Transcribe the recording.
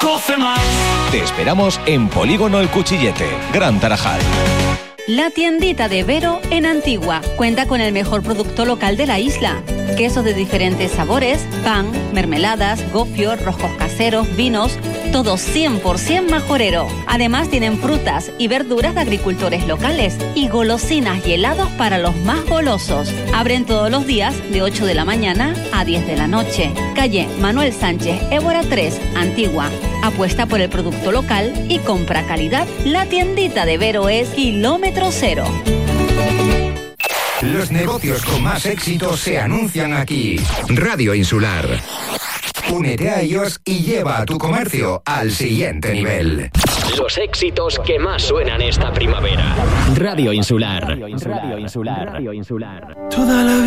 Te esperamos en Polígono El Cuchillete, Gran Tarajal. La tiendita de Vero en Antigua cuenta con el mejor producto local de la isla. Quesos de diferentes sabores, pan, mermeladas, gofios, roscos caseros, vinos, todo 100% majorero. Además tienen frutas y verduras de agricultores locales y golosinas y helados para los más golosos. Abren todos los días de 8 de la mañana a 10 de la noche. Calle Manuel Sánchez, Évora 3, Antigua. Apuesta por el producto local y compra calidad. La tiendita de Vero es kilómetro cero. Los negocios con más éxito se anuncian aquí. Radio Insular. Únete a ellos y lleva a tu comercio al siguiente nivel. Los éxitos que más suenan esta primavera. Radio Insular. Toda la